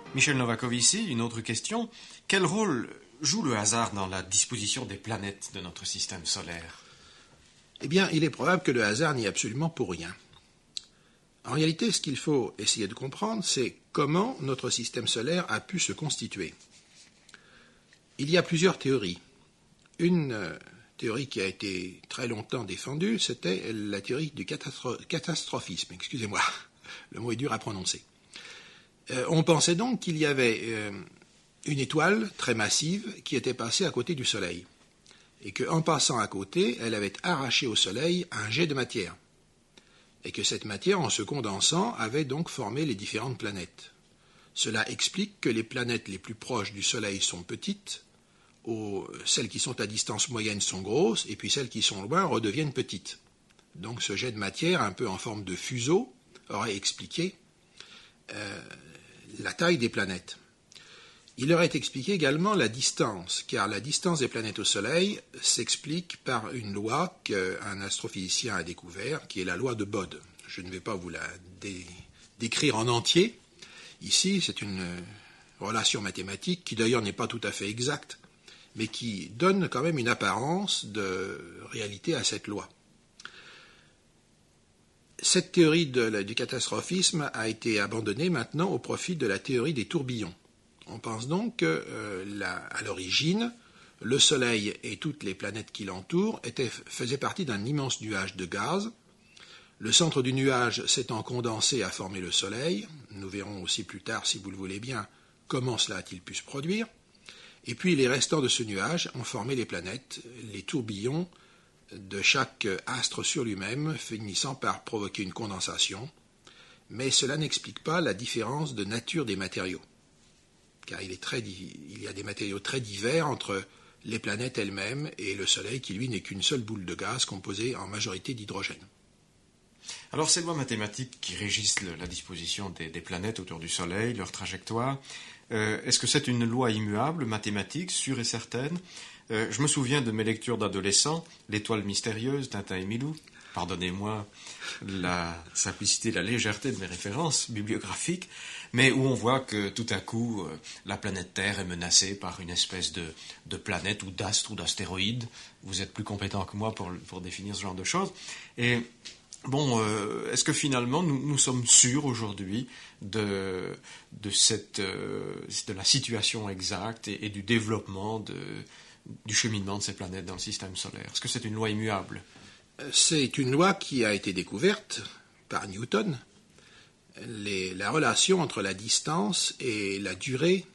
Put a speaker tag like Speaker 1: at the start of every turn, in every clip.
Speaker 1: Michel Novakovici, une autre question. Quel rôle joue le hasard dans la disposition des planètes de notre système solaire?
Speaker 2: Eh bien, il est probable que le hasard n'y est absolument pour rien. En réalité, ce qu'il faut essayer de comprendre, c'est comment notre système solaire a pu se constituer. Il y a plusieurs théories. Une théorie qui a été très longtemps défendue, c'était la théorie du catastrophisme. Excusez-moi, le mot est dur à prononcer. On pensait donc qu'il y avait une étoile très massive qui était passée à côté du Soleil, et qu'en passant à côté, elle avait arraché au Soleil un jet de matière, et que cette matière, en se condensant, avait donc formé les différentes planètes. Cela explique que les planètes les plus proches du Soleil sont petites, celles qui sont à distance moyenne sont grosses, et puis celles qui sont loin redeviennent petites. Donc ce jet de matière, un peu en forme de fuseau, aurait expliqué la taille des planètes. Il aurait expliqué également la distance, car la distance des planètes au Soleil s'explique par une loi qu'un astrophysicien a découvert, qui est la loi de Bode. Je ne vais pas vous la décrire en entier. Ici, c'est une relation mathématique qui d'ailleurs n'est pas tout à fait exacte, mais qui donne quand même une apparence de réalité à cette loi. Cette théorie du catastrophisme a été abandonnée maintenant au profit de la théorie des tourbillons. On pense donc qu'à l'origine, le Soleil et toutes les planètes qui l'entourent faisaient partie d'un immense nuage de gaz. Le centre du nuage s'étant condensé a formé le Soleil. Nous verrons aussi plus tard, si vous le voulez bien, comment cela a-t-il pu se produire. Et puis les restants de ce nuage ont formé les planètes, les tourbillons de chaque astre sur lui-même, finissant par provoquer une condensation. Mais cela n'explique pas la différence de nature des matériaux, car il y a des matériaux très divers entre les planètes elles-mêmes et le Soleil qui, lui, n'est qu'une seule boule de gaz composée en majorité d'hydrogène.
Speaker 1: Alors, ces lois mathématiques qui régissent la disposition des planètes autour du Soleil, leur trajectoire, est-ce que c'est une loi immuable, mathématique, sûre et certaine? Je me souviens de mes lectures d'adolescent, L'étoile mystérieuse, Tintin et Milou. Pardonnez-moi la simplicité, la légèreté de mes références bibliographiques, mais où on voit que tout à coup, la planète Terre est menacée par une espèce de planète ou d'astre ou d'astéroïde. Vous êtes plus compétent que moi pour définir ce genre de choses. Et bon, est-ce que finalement nous sommes sûrs aujourd'hui de la situation exacte et du développement du cheminement de ces planètes dans le système solaire? Est-ce que c'est une loi immuable?
Speaker 2: C'est une loi qui a été découverte par Newton, la relation entre la distance et la durée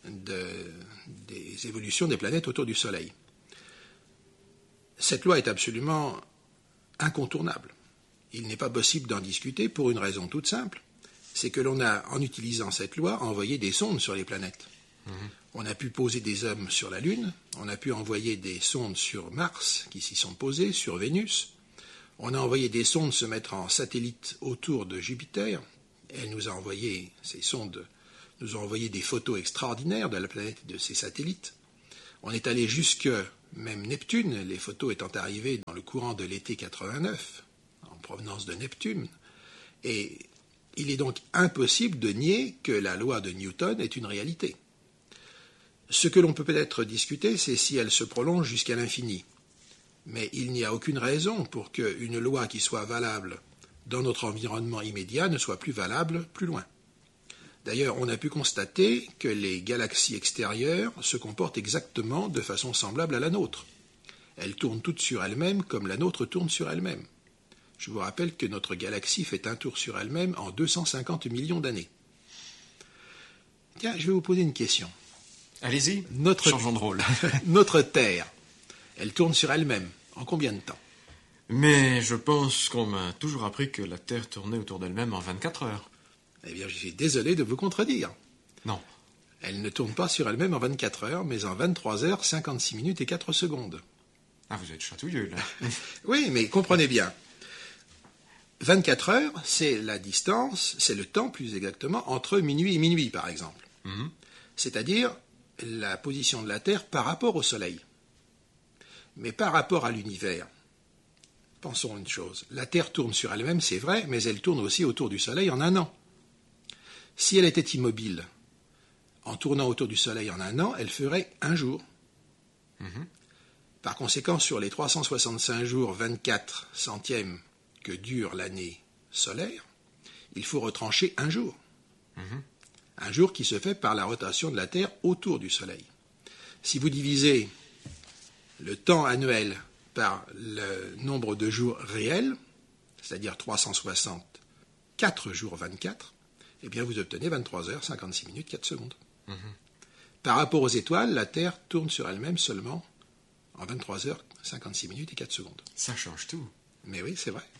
Speaker 2: des évolutions des planètes autour du Soleil. Cette loi est absolument incontournable. Il n'est pas possible d'en discuter pour une raison toute simple, c'est que l'on a, en utilisant cette loi, envoyé des sondes sur les planètes. On a pu poser des hommes sur la Lune, on a pu envoyer des sondes sur Mars, qui s'y sont posées, sur Vénus. On a envoyé des sondes se mettre en satellite autour de Jupiter. Ces sondes nous ont envoyé des photos extraordinaires de la planète et de ses satellites. On est allé jusque même Neptune, les photos étant arrivées dans le courant de l'été 89, en provenance de Neptune. Et il est donc impossible de nier que la loi de Newton est une réalité. Ce que l'on peut peut-être discuter, c'est si elle se prolonge jusqu'à l'infini. Mais il n'y a aucune raison pour qu'une loi qui soit valable dans notre environnement immédiat ne soit plus valable plus loin. D'ailleurs, on a pu constater que les galaxies extérieures se comportent exactement de façon semblable à la nôtre. Elles tournent toutes sur elles-mêmes comme la nôtre tourne sur elle-même. Je vous rappelle que notre galaxie fait un tour sur elle-même en 250 millions d'années. Tiens, je vais vous poser une question.
Speaker 1: Allez-y, changeons de rôle.
Speaker 2: Notre Terre, elle tourne sur elle-même. En combien de temps?
Speaker 1: Mais je pense qu'on m'a toujours appris que la Terre tournait autour d'elle-même en 24 heures.
Speaker 2: Eh bien, je suis désolé de vous contredire.
Speaker 1: Non.
Speaker 2: Elle ne tourne pas sur elle-même en 24 heures, mais en 23 heures, 56 minutes et 4 secondes.
Speaker 1: Ah, vous êtes chatouilleux, là.
Speaker 2: Oui, mais comprenez bien. 24 heures, c'est la distance, c'est le temps plus exactement, entre minuit et minuit, par exemple. C'est-à-dire la position de la Terre par rapport au Soleil. Mais par rapport à l'univers, pensons une chose. La Terre tourne sur elle-même, c'est vrai, mais elle tourne aussi autour du Soleil en un an. Si elle était immobile, en tournant autour du Soleil en un an, elle ferait un jour. Par conséquent, sur les 365 jours, 24 centièmes que dure l'année solaire, il faut retrancher un jour. Un jour qui se fait par la rotation de la Terre autour du Soleil. Si vous divisez le temps annuel par le nombre de jours réels, c'est-à-dire 364 jours 24, eh bien vous obtenez 23 heures, 56 minutes, 4 secondes. Par rapport aux étoiles, la Terre tourne sur elle-même seulement en 23 heures, 56 minutes et 4 secondes.
Speaker 1: Ça change tout.
Speaker 2: Mais oui, c'est vrai.